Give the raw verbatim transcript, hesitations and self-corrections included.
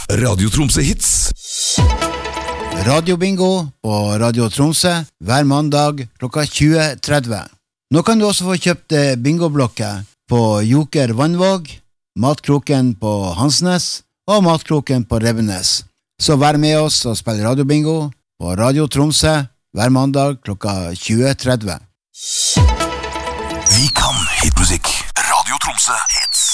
Radio Tromsø Hits. Radio Bingo på Radio Tromsø hver mandag klokka tjue tretti. Nå kan du også få kjøpt bingoblokker på Joker Vannvåg, Matkroken på Hansnes og Matkroken på Revenes. Så vær med oss og spill Radio Bingo på Radio Tromsø hver mandag klokka tjue tretti. Vi kan hitmusikk. Radio Tromsø Hits.